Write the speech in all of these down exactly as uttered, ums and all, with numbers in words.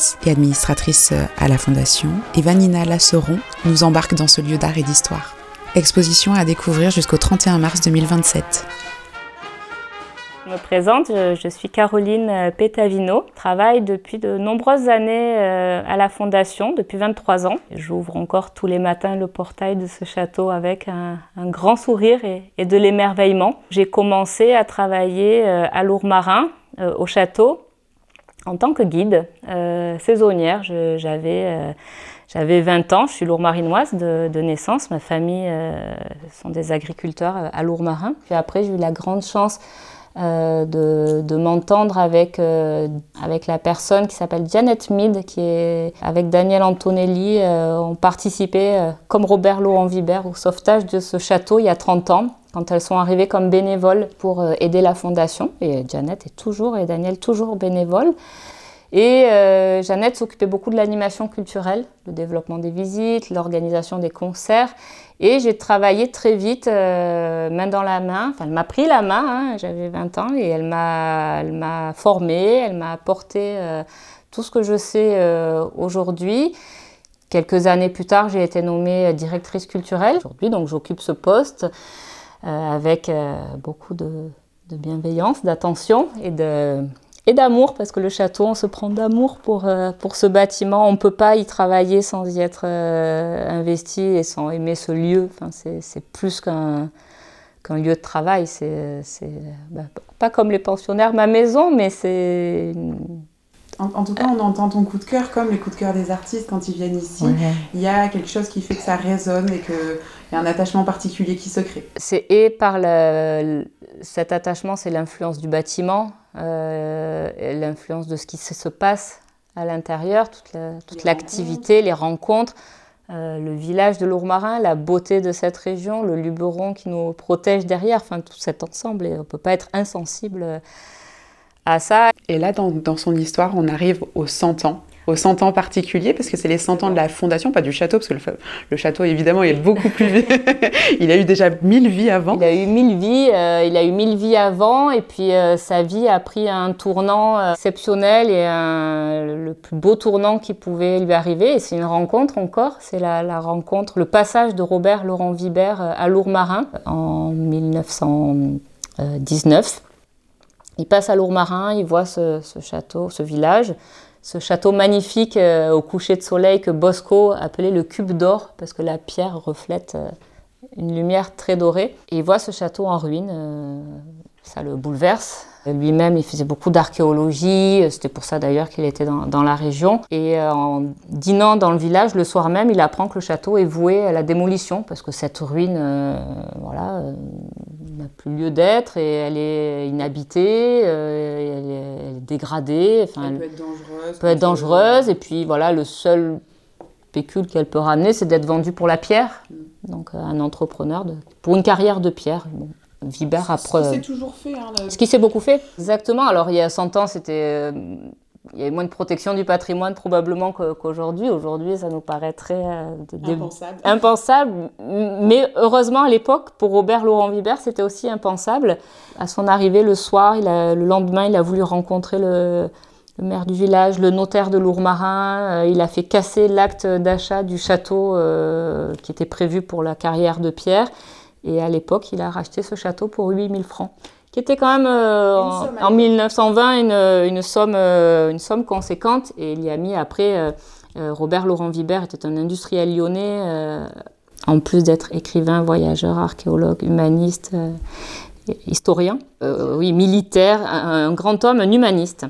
fondatrice et administratrice à la Fondation, et Vanina Lasseron nous embarque dans ce lieu d'art et d'histoire. Exposition à découvrir jusqu'au trente et un mars deux mille vingt-sept. Je me présente, je suis Caroline Pétavino. Je travaille depuis de nombreuses années à la Fondation, depuis vingt-trois ans. J'ouvre encore tous les matins le portail de ce château avec un, un grand sourire et, et de l'émerveillement. J'ai commencé à travailler à Lourmarin, au château, en tant que guide euh, saisonnière. Je, j'avais, euh, j'avais vingt ans, je suis lourmarinoise de, de naissance. Ma famille euh, sont des agriculteurs à Lourmarin. Puis après, j'ai eu la grande chance Euh, de, de m'entendre avec, euh, avec la personne qui s'appelle Janet Mead, qui est avec Daniel Antonelli, euh, ont participé, euh, comme Robert Laurent Vibert, au sauvetage de ce château il y a trente ans, quand elles sont arrivées comme bénévoles pour euh, aider la Fondation. Et Janet est toujours, et Daniel toujours bénévole. Et euh, Jeannette s'occupait beaucoup de l'animation culturelle, le développement des visites, l'organisation des concerts. Et j'ai travaillé très vite, euh, main dans la main. Enfin, elle m'a pris la main, hein, j'avais vingt ans, et elle m'a, elle m'a formée, elle m'a apporté euh, tout ce que je sais euh, aujourd'hui. Quelques années plus tard, j'ai été nommée directrice culturelle. Aujourd'hui, donc, j'occupe ce poste euh, avec euh, beaucoup de, de bienveillance, d'attention et de... et d'amour, parce que le château, on se prend d'amour pour, euh, pour ce bâtiment. On ne peut pas y travailler sans y être euh, investi et sans aimer ce lieu. Enfin, c'est, c'est plus qu'un, qu'un lieu de travail. C'est, c'est bah, pas comme les pensionnaires, ma maison, mais c'est... En, en tout cas, on entend ton coup de cœur comme les coups de cœur des artistes quand ils viennent ici. Ouais. Il y a quelque chose qui fait que ça résonne et qu'il y a un attachement particulier qui se crée. C'est, et par le, cet attachement, c'est l'influence du bâtiment, euh, l'influence de ce qui se passe à l'intérieur, toute, la, toute les l'activité, rencontres. les rencontres, euh, le village de Lourmarin, la beauté de cette région, le Luberon qui nous protège derrière, enfin tout cet ensemble. Et on ne peut pas être insensible à ça. Et là, dans, dans son histoire, on arrive aux cent ans, aux cent ans particuliers, parce que c'est les cent ans de la Fondation, pas du château, parce que le, le château, évidemment, il est beaucoup plus vieux. Il a eu déjà mille vies avant. Il a eu mille vies, euh, il a eu mille vies avant, et puis euh, sa vie a pris un tournant euh, exceptionnel et un, le plus beau tournant qui pouvait lui arriver. Et c'est une rencontre encore, c'est la, la rencontre, le passage de Robert Laurent Vibert à Lourmarin en mille neuf cent dix-neuf. Il passe à Lourmarin, il voit ce, ce château, ce village, ce château magnifique euh, au coucher de soleil que Bosco appelait le cube d'or, parce que la pierre reflète euh, une lumière très dorée. Et il voit ce château en ruine, euh, ça le bouleverse. Lui-même, il faisait beaucoup d'archéologie, c'était pour ça d'ailleurs qu'il était dans, dans la région. Et euh, en dînant dans le village, le soir même, il apprend que le château est voué à la démolition, parce que cette ruine, euh, voilà... Euh, n'a plus lieu d'être et elle est inhabitée, euh, elle, est, elle est dégradée. Enfin, elle peut être dangereuse. peut être dangereuse et puis voilà, le seul pécule qu'elle peut ramener, c'est d'être vendue pour la pierre. Mm. Donc un entrepreneur de, pour une carrière de pierre. Bon, Vibert après. Ce qui s'est toujours fait. Hein, le... Ce qui s'est beaucoup fait, exactement. Alors il y a cent ans, c'était... Euh, il y avait moins de protection du patrimoine probablement qu'aujourd'hui. Aujourd'hui, ça nous paraît très euh, de, impensable. impensable. Mais heureusement, à l'époque, pour Robert Laurent Vibert, c'était aussi impensable. À son arrivée le soir, il a, le lendemain, il a voulu rencontrer le, le maire du village, le notaire de Lourmarin. Euh, il a fait casser l'acte d'achat du château euh, qui était prévu pour la carrière de pierre. Et à l'époque, il a racheté ce château pour huit mille francs. Qui était quand même euh, en, en mille neuf cent vingt une, une, somme, euh, une somme conséquente. Et il y a mis après, euh, euh, Robert Laurent Vibert était un industriel lyonnais, euh, en plus d'être écrivain, voyageur, archéologue, humaniste, euh, historien, euh, oui, militaire, un, un grand homme, un humaniste.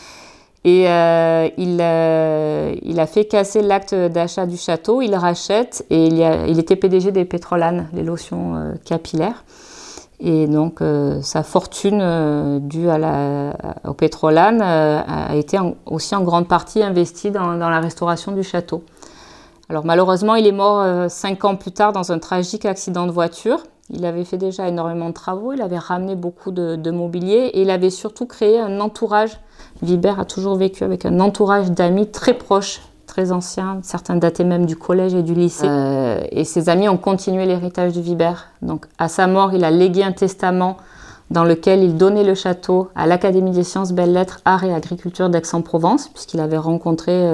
Et euh, il, euh, il a fait casser l'acte d'achat du château, il rachète, et il, y a, il était P D G des Pétrolanes, les lotions euh, capillaires. Et donc, euh, sa fortune euh, due à la, au Pétrolane euh, a été en, aussi en grande partie investie dans, dans la restauration du château. Alors malheureusement, il est mort euh, cinq ans plus tard dans un tragique accident de voiture. Il avait fait déjà énormément de travaux, il avait ramené beaucoup de, de mobilier et il avait surtout créé un entourage. Vibert a toujours vécu avec un entourage d'amis très proches, très anciens, certains dataient même du collège et du lycée. Euh, et ses amis ont continué l'héritage de Vibert. Donc, à sa mort, il a légué un testament dans lequel il donnait le château à l'Académie des sciences, belles lettres, arts et agriculture d'Aix-en-Provence, puisqu'il avait rencontré